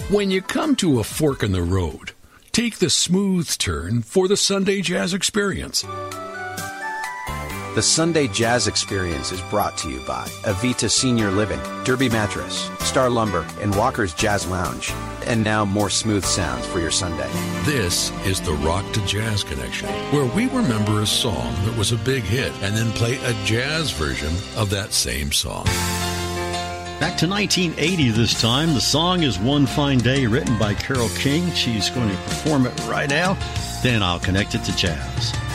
When you come to a fork in the road, take the smooth turn for the Sunday Jazz Experience. The Sunday Jazz Experience is brought to you by Avita Senior Living, Derby Mattress, Star Lumber, and Walker's Jazz Lounge. And now more smooth sounds for your Sunday. This is the Rock to Jazz Connection, where we remember a song that was a big hit and then play a jazz version of that same song. Back to 1980 this time. The song is One Fine Day, written by Carole King. She's going to perform it right now. Then I'll connect it to jazz.